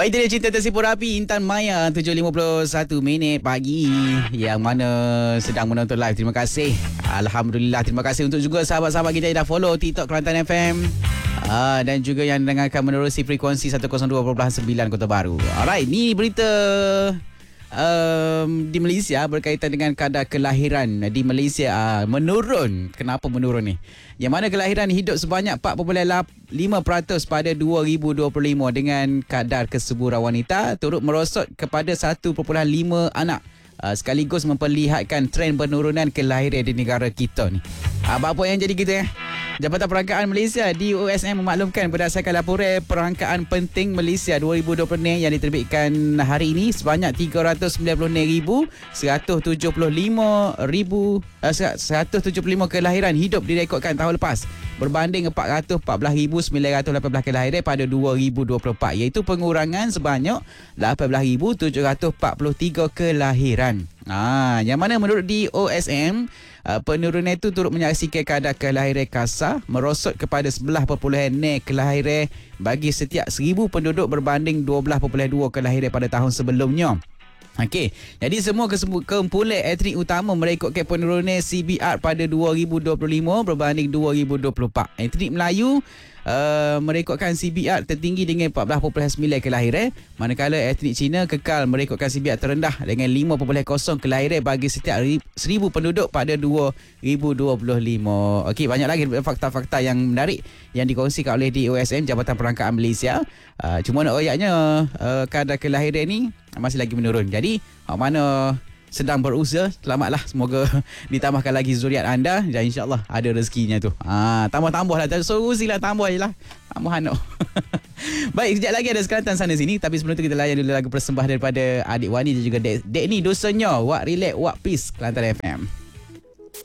Baik, itu dia Cinta Tersipu Rapi Intan Maya 7.51 pagi. Yang mana sedang menonton live, terima kasih. Alhamdulillah, terima kasih untuk juga sahabat-sahabat kita yang dah follow TikTok Kelantan FM. Dan juga yang dengarkan menerusi frekuensi 102.9 Kota Baru. Alright, ni berita di Malaysia berkaitan dengan kadar kelahiran di Malaysia menurun. Kenapa menurun ni? Yang mana kelahiran hidup sebanyak 4.5% pada 2025 dengan kadar kesuburan wanita turut merosot kepada 1.5 anak. Sekaligus memperlihatkan trend penurunan kelahiran di negara kita ni. Apa yang jadi kita Jabatan Perangkaan Malaysia DOSM memaklumkan berdasarkan laporan Perangkaan Penting Malaysia 2020 yang diterbitkan hari ini, sebanyak 396,175 kelahiran hidup direkodkan tahun lepas berbanding 414,918 kelahiran pada 2024, iaitu pengurangan sebanyak 18,743 kelahiran. Yang mana menurut DOSM, penurunan itu turut menyaksikan kadar kelahiran kasar merosot kepada 11.0 kelahiran bagi setiap 1,000 penduduk berbanding 12.2 kelahiran pada tahun sebelumnya. Okey, jadi semua kumpulan etnik utama merekodkan penurunan CBR pada 2025 berbanding 2024. Etnik Melayu merekodkan CBR tertinggi dengan 14.9 kelahiran, manakala etnik Cina kekal merekodkan CBR terendah dengan 5.0 kelahiran bagi setiap 1,000 penduduk pada 2025. Okey, banyak lagi fakta-fakta yang menarik yang dikongsikan oleh DOSM, Jabatan Perangkaan Malaysia. Cuma nak royaknya kadar kelahiran ni masih lagi menurun. Jadi mana sedang berusaha, selamatlah, semoga ditambahkan lagi zuriat anda dan insyaAllah ada rezekinya tu. Tambah-tambah lah, solusilah, tambah je lah, tambah anak. Baik, sekejap lagi ada sekelatan sana sini, tapi sebelum tu kita layan dulu lagu persembahan daripada Adik Wani dan juga Dek ni, dosanya Wak Relax Wak Peace Kelantan FM.